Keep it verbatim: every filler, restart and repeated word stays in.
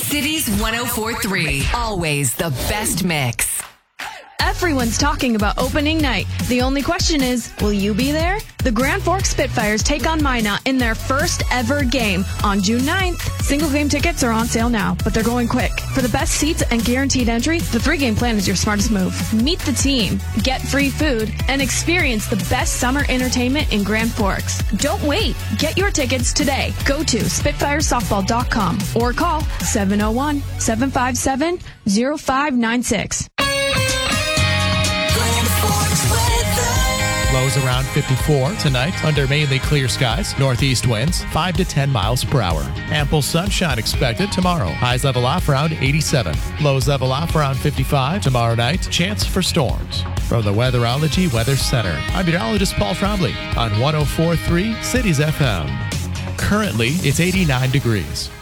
Cities one oh four point three. Always the best mix. Everyone's talking about opening night. The only question is, will you be there? The Grand Forks Spitfires take on Minot in their first ever game on June ninth. Single game tickets are on sale now, but they're going quick. For the best seats and guaranteed entry, the three-game plan is your smartest move. Meet the team, get free food, and experience the best summer entertainment in Grand Forks. Don't wait. Get your tickets today. Go to spitfires softball dot com or call seven oh one, seven five seven, oh five nine six. Lows around fifty-four tonight under mainly clear skies. Northeast winds five to ten miles per hour. Ample sunshine expected tomorrow. Highs level off around eighty-seven. Lows level off around fifty-five. Tomorrow night, chance for storms. From the Weatherology Weather Center, I'm meteorologist Paul Trombley on one oh four point three Cities F M. Currently, it's eighty-nine degrees.